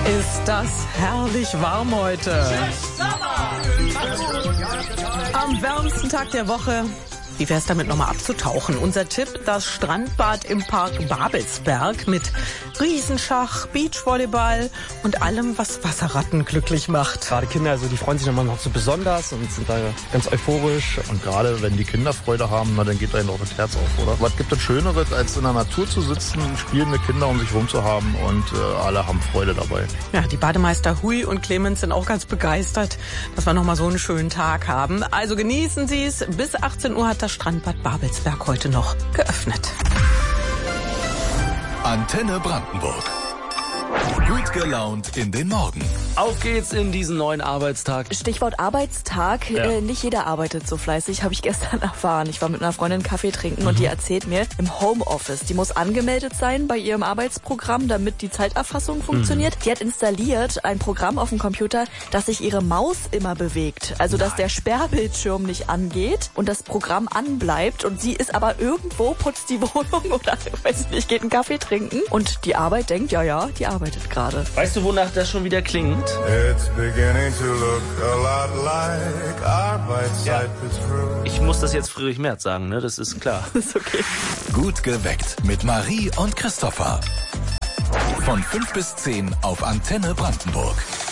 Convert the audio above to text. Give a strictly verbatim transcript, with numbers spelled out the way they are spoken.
Ist das herrlich warm heute. Am wärmsten Tag der Woche. Wie wär's damit, nochmal abzutauchen? Unser Tipp, das Strandbad im Park Babelsberg mit Riesenschach, Beachvolleyball und allem, was Wasserratten glücklich macht. Gerade Kinder, also die freuen sich immer noch so besonders und sind da ganz euphorisch. Und gerade wenn die Kinder Freude haben, na, dann geht einem auch das Herz auf, oder? Was gibt es Schöneres, als in der Natur zu sitzen, spielende Kinder um sich rum zu haben und äh, alle haben Freude dabei. Ja, die Bademeister Hui und Clemens sind auch ganz begeistert, dass wir nochmal so einen schönen Tag haben. Also genießen Sie es. Bis achtzehn Uhr hat das Strandbad Babelsberg heute noch geöffnet. Antenne Brandenburg. Gut gelaunt in den Morgen. Auf geht's in diesen neuen Arbeitstag. Stichwort Arbeitstag. Ja. Äh, nicht jeder arbeitet so fleißig, habe ich gestern erfahren. Ich war mit einer Freundin Kaffee trinken mhm. und die erzählt mir, im Homeoffice, die muss angemeldet sein bei ihrem Arbeitsprogramm, damit die Zeiterfassung funktioniert. Mhm. Die hat installiert ein Programm auf dem Computer, dass sich ihre Maus immer bewegt. Also, dass der Sperrbildschirm nicht angeht und das Programm anbleibt. Und sie ist aber irgendwo, putzt die Wohnung oder, weiß nicht, geht einen Kaffee trinken. Und die Arbeit denkt, ja, ja, die arbeitet gerade. Weißt du, wonach das schon wieder klingt? It's beginning to look a lot like Arbeitszeit is through. Ich muss das jetzt Friedrich Merz sagen, ne? Das ist klar. Das ist okay. Gut geweckt mit Marie und Christopher. Von fünf bis zehn auf Antenne Brandenburg.